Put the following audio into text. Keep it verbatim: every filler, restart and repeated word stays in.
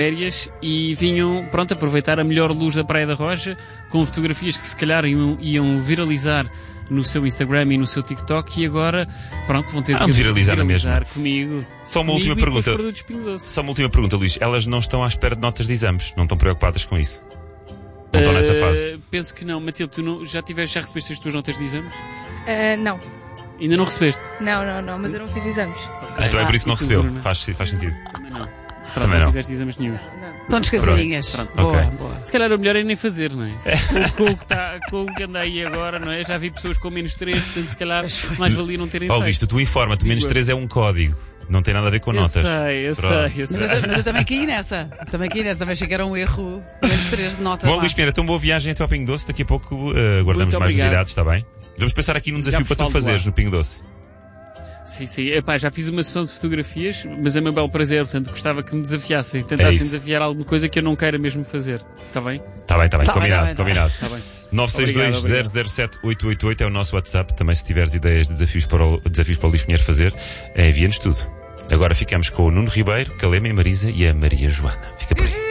férias e vinham, pronto, aproveitar a melhor luz da Praia da Roja, com fotografias que se calhar iam, iam viralizar no seu Instagram e no seu TikTok, e agora, pronto, vão ter ah, que viralizar, viralizar mesmo. comigo. Só uma comigo última pergunta. Só uma última pergunta, Luís. Elas não estão à espera de notas de exames? Não estão preocupadas com isso? Não estão uh, nessa fase? Penso que não. Matilde, tu não, já tiveste, já recebeste as tuas notas de exames? Uh, não. Ainda não recebeste? Não, não, não, mas eu não fiz exames. Okay. Então é por isso que não recebeu. Faz, faz sentido. Também não. Pronto, Também não. Não fizeste exames nenhum. Estão descasadinhas. Boa, okay. boa. Se calhar o melhor é nem fazer, não é? com, o que tá, com o que anda aí agora, não é? Já vi pessoas com menos três, portanto se calhar mais valia não terem feito. Ó, visto, tu informa-te, menos três é um código. Não tem nada a ver com eu notas. Sei, eu Pronto. sei, eu sei. Mas eu, mas eu também caí nessa. Também caí nessa. Também achei que era um erro. Menos três de nota. Bom, lá. Luís Pinheiro, então boa viagem até ao Pingo Doce. Daqui a pouco uh, guardamos mais novidades, está bem? Vamos pensar aqui num desafio para tu fazeres no Pingo Doce. Sim, sim. Epá, já fiz uma sessão de fotografias, mas é meu belo prazer, portanto gostava que me desafiassem, tentassem é desafiar alguma coisa que eu não queira mesmo fazer. Está bem? Está bem, está bem. Tá combinado, bem, tá bem, combinado. Tá bem. nove seis dois, zero zero sete, oito oito oito é o nosso WhatsApp. Também se tiveres ideias de desafios para o, desafios para o Luís Pinheiro fazer, envia-nos tudo. Agora ficamos com o Nuno Ribeiro, Calema e Marisa e a Maria Joana. Fica por aí.